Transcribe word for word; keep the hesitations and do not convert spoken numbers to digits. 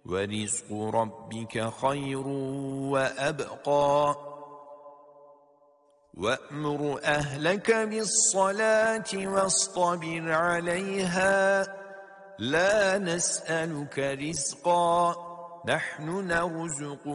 وَرِزْقُ رَبِّكَ خَيْرٌ وَأَبْقَى وَأْمُرْ أَهْلَكَ بِالصَّلَاةِ وَاصْطَبِرْ عَلَيْهَا لَا نَسْأَلُكَ رِزْقًا نَحْنُ نَرْزُقُكَ